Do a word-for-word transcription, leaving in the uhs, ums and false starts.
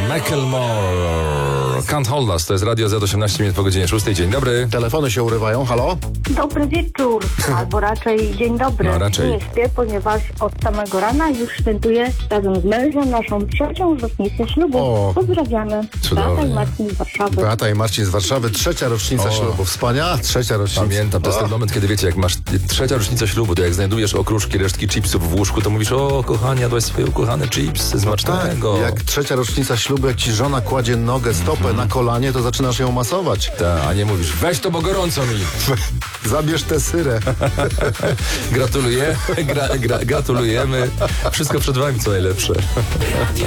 Macklemore. Can't Hold Us, to jest Radio Z, osiemnaście minut po godzinie szóstej. Dzień dobry. Telefony się urywają, halo? Dobry wieczór, albo raczej dzień dobry. No, raczej. Nie śpię, ponieważ od samego rana już świętuję razem z mężem naszą trzecią rocznicę ślubu. O. Pozdrawiamy. Cudownie. Beata i Marcin z Warszawy. Beata i Marcin z Warszawy, trzecia rocznica O. ślubu. Wspaniała trzecia rocznica. Pamiętam, to jest O. ten moment, kiedy wiecie, jak masz trzecia rocznica ślubu, to jak znajdujesz okruszki, resztki chipsów w łóżku, to mówisz: o, kochanie, jadłeś swoje ukochane chipsy, smacznego. Tak, jak trzecia rocznica ślubu, jak ci żona kładzie nogę, stopę na kolanie, to zaczynasz ją masować. Ta, a nie mówisz: weź to, bo gorąco mi. Zabierz tę syrę. Gratuluję, gra, gra, gratulujemy. Wszystko przed wami, co najlepsze.